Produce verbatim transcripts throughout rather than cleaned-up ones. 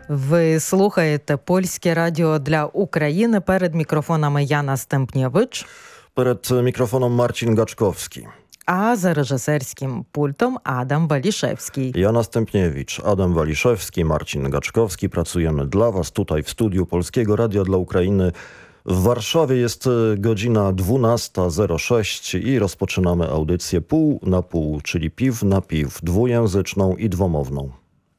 Ви слухаєте Польське радіо для України. Перед мікрофонами Яна Стемпнєвич. Перед мікрофоном Марcin Gaczkowski. А за режисерським пультом Адам Waliszewski. Jana Stępniewicz, Adam Waliszewski, Marcin Gaczkowski. Pracujemy dla Was tutaj w studiu Polskiego Radia dla Ukrainy. W Warszawie jest godzina dwunasta zero sześć i rozpoczynamy audycję pół na pół, czyli piw na piw, dwujęzyczną i dwomowną.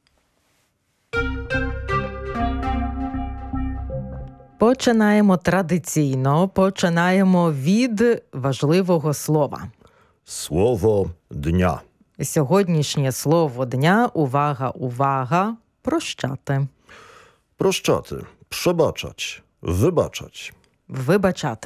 Починаємо традиційно, починаємо від важливого слова. Słowo dnia. Сьогоднішнє слово дня, увага, увага, прощати. Proszczaty, przebaczać, wybaczać. Wybачати.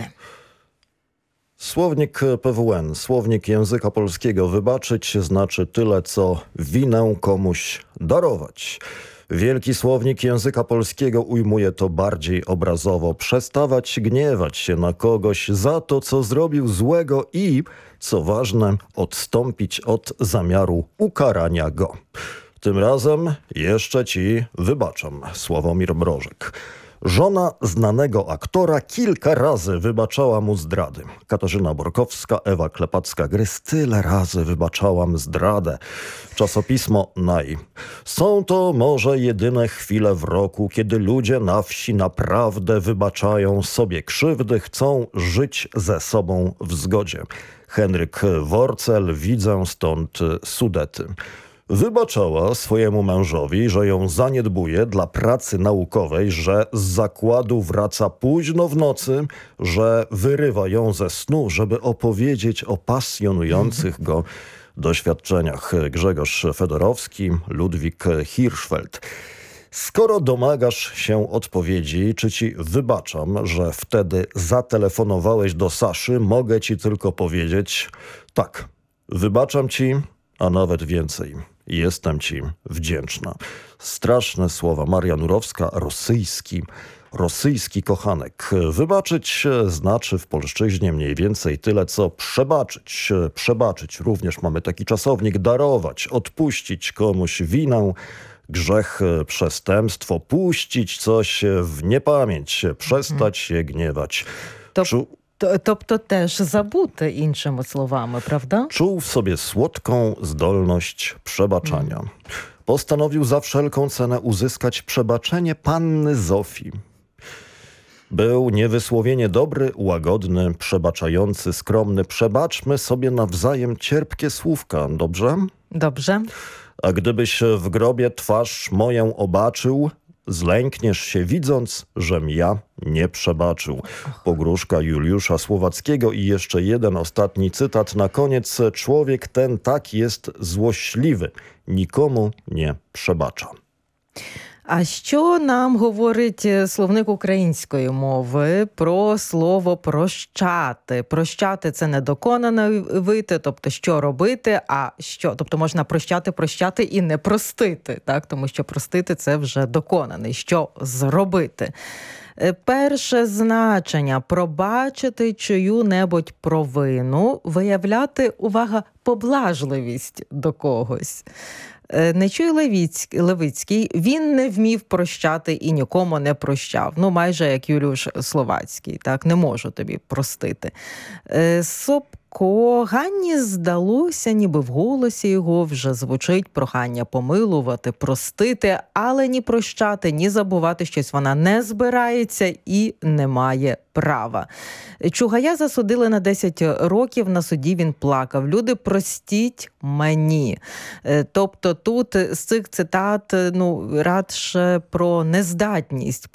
Słownik P W N, słownik języka polskiego. Wybaczyć znaczy tyle, co winę komuś darować. Wielki słownik języka polskiego ujmuje to bardziej obrazowo. Przestawać gniewać się na kogoś za to, co zrobił złego i, co ważne, odstąpić od zamiaru ukarania go. Tym razem jeszcze ci wybaczam. Sławomir Mrożek. Żona znanego aktora kilka razy wybaczała mu zdrady. Katarzyna Borkowska, Ewa Klepacka-Grys, tyle razy wybaczałam zdradę. Czasopismo Naj. Są to może jedyne chwile w roku, kiedy ludzie na wsi naprawdę wybaczają sobie krzywdy, chcą żyć ze sobą w zgodzie. Henryk Worcel, widzę stąd Sudety. Wybaczała swojemu mężowi, że ją zaniedbuje dla pracy naukowej, że z zakładu wraca późno w nocy, że wyrywa ją ze snu, żeby opowiedzieć o pasjonujących go doświadczeniach. Grzegorz Fedorowski, Ludwik Hirschfeld. Skoro domagasz się odpowiedzi, czy ci wybaczam, że wtedy zatelefonowałeś do Saszy, mogę ci tylko powiedzieć tak, wybaczam ci, a nawet więcej. Jestem ci wdzięczna. Straszne słowa. Maria Nurowska, rosyjski, rosyjski kochanek. Wybaczyć znaczy w polszczyźnie mniej więcej tyle, co przebaczyć. Przebaczyć również mamy taki czasownik. Darować, odpuścić komuś winę, grzech, przestępstwo, puścić coś w niepamięć, przestać się gniewać. To... Тобто теж забути, іншими словами, prawda? Czuł w sobie słodką zdolność przebaczania. Mm. Postanowił za wszelką cenę uzyskać przebaczenie panny Zofii. Był niewysłowienie dobry, łagodny, przebaczający, skromny. Przebaczmy sobie nawzajem cierpkie słówka, dobrze? Dobrze. A gdybyś w grobie twarz moją obaczył, zlękniesz się widząc, żem ja nie przebaczył. Pogróżka Juliusza Słowackiego i jeszcze jeden ostatni cytat na koniec. Człowiek ten tak jest złośliwy, nikomu nie przebacza. А що нам говорить словник української мови про слово «прощати»? Прощати – це недоконане вити, тобто що робити, а що, тобто можна прощати, прощати і не простити, так? Тому що простити – це вже доконаний. Що зробити? Перше значення – пробачити чию-небудь провину, виявляти, увага, поблажливість до когось. Нечуй Левицький, він не вмів прощати і нікому не прощав. Ну, майже як Юліуш Словацький, так, не можу тобі простити. Собко Ганні здалося, ніби в голосі його вже звучить прохання помилувати, простити, але ні прощати, ні забувати щось вона не збирається і не має права. Чугая засудили на десять років, на суді він плакав. Люди, простіть мені. Тобто тут з цих цитат, ну, радше про нездатність